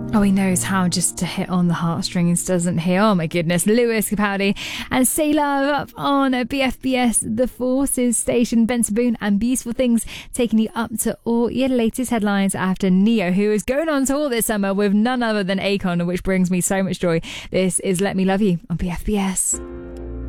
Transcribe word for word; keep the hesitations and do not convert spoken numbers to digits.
Oh, he knows how just to hit on the heartstrings, doesn't he? Oh my goodness. Lewis Capaldi and Say Love up on B F B S The Forces station. Ben Saboon and Beautiful Things taking you up to all your latest headlines after Neo, who is going on tour this summer with none other than Akon, which brings me so much joy. This is Let Me Love You on B F B S.